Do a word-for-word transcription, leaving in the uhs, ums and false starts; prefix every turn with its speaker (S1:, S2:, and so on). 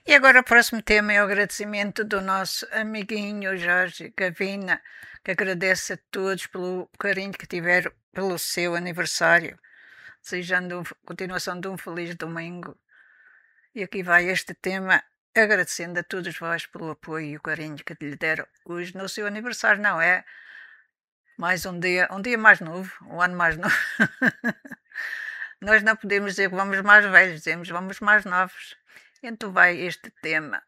S1: E agora o próximo tema é o agradecimento do nosso amiguinho Jorge Gavina, que agradece a todos pelo carinho que tiveram pelo seu aniversário, desejando a continuação de um feliz domingo. E aqui vai este tema, agradecendo a todos vós pelo apoio e o carinho que lhe deram hoje no seu aniversário, não é? Mais um dia, um dia mais novo, um ano mais novo. Nós não podemos dizer que vamos mais velhos, dizemos vamos mais novos. Então vai este tema.